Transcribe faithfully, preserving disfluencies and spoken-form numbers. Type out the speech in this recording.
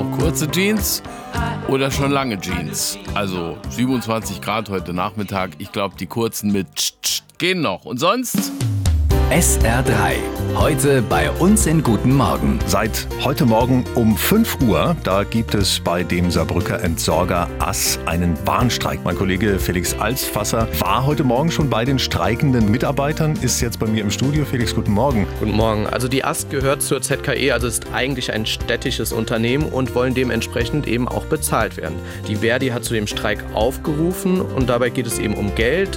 kurze Jeans oder schon lange Jeans? Also siebenundzwanzig Grad heute Nachmittag. Ich glaube, die kurzen mit Tsch, Tsch gehen noch. Und sonst? S R drei. Heute bei uns in Guten Morgen. Seit heute Morgen um fünf Uhr, da gibt es bei dem Saarbrücker Entsorger Ass einen Warnstreik. Mein Kollege Felix Alsfasser war heute Morgen schon bei den streikenden Mitarbeitern, ist jetzt bei mir im Studio. Felix, guten Morgen. Guten Morgen. Also die Ass gehört zur Z K E, also ist eigentlich ein städtisches Unternehmen und wollen dementsprechend eben auch bezahlt werden. Die Verdi hat zu dem Streik aufgerufen und dabei geht es eben um Geld.